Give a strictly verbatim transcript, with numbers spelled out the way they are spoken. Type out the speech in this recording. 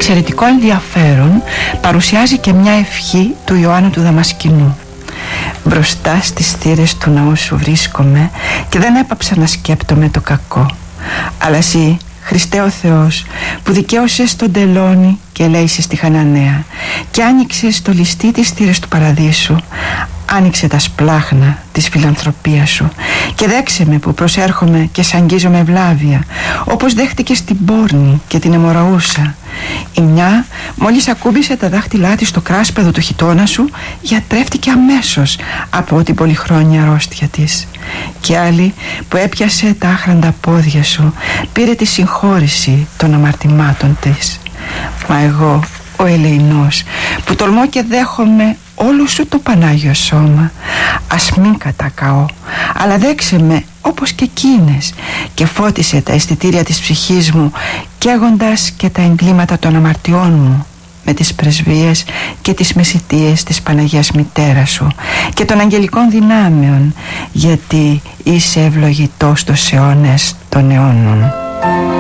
εξαιρετικό ενδιαφέρον παρουσιάζει και μια ευχή του Ιωάννου του Δαμασκηνού. Μπροστά στις θύρες του ναού σου βρίσκομαι και δεν έπαψα να σκέπτομαι το κακό. Αλλά εσύ, Χριστέ ο Θεός, που δικαίωσες τον τελώνη και ελέησες τη Χαναναία και άνοιξες το ληστή τις θύρες του παραδείσου, άνοιξε τα σπλάχνα της φιλανθρωπίας σου και δέξε με που προσέρχομαι και σ' αγγίζομαι ευλάβεια, όπως δέχτηκες την πόρνη και την αιμοραούσα. Η μια μόλις ακούμπησε τα δάχτυλά της στο κράσπεδο του χιτώνα σου, γιατρεύτηκε αμέσως από την πολυχρόνια αρρώστια της. Και άλλη που έπιασε τα άχραντα πόδια σου, πήρε τη συγχώρηση των αμαρτημάτων της. Μα εγώ, ο ελεηνός, που τολμώ και δέχομαι όλο σου το Πανάγιο Σώμα, ας μην κατακαώ, αλλά δέξε με όπως και εκείνες και φώτισε τα αισθητήρια της ψυχής μου, καίγοντας και τα εγκλήματα των αμαρτιών μου με τις πρεσβείες και τις μεσιτείες της Παναγίας Μητέρας σου και των αγγελικών δυνάμεων, γιατί είσαι ευλογητός στους αιώνες των αιώνων.